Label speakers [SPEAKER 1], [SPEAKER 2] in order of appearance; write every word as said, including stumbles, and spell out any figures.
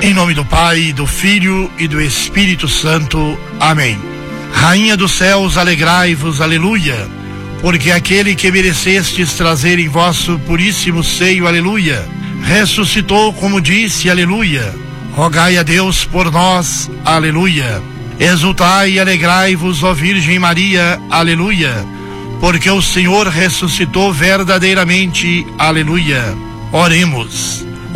[SPEAKER 1] Em nome do Pai, do Filho e do Espírito Santo. Amém. Rainha dos céus, alegrai-vos, aleluia, porque aquele que merecestes trazer em vosso puríssimo seio, aleluia, ressuscitou como disse, aleluia. Rogai a Deus por nós, aleluia. Exultai e alegrai-vos, ó Virgem Maria, aleluia, porque o Senhor ressuscitou verdadeiramente, aleluia. Oremos.